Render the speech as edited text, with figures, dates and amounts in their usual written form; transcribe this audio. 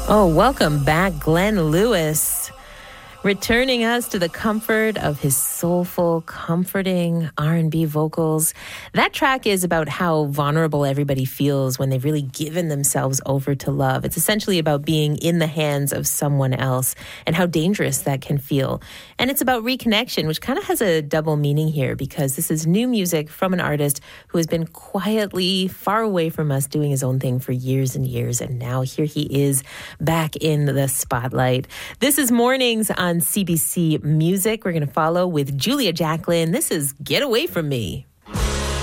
Oh, welcome back, Glenn Lewis, returning us to the comfort of his soulful, comforting R&B vocals. That track is about how vulnerable everybody feels when they've really given themselves over to love. It's essentially about being in the hands of someone else and how dangerous that can feel. And it's about reconnection, which kind of has a double meaning here because this is new music from an artist who has been quietly far away from us doing his own thing for years and years. And now here he is back in the spotlight. This is Mornings on CBC Music. We're going to follow with Julia Jacklin. This is Get Away From Me.